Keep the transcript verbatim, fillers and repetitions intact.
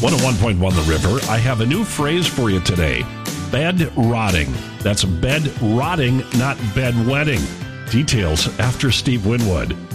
one oh one point one The River. I have a new phrase for you today. Bed rotting. That's bed rotting, not bed wetting. Details after Steve Winwood.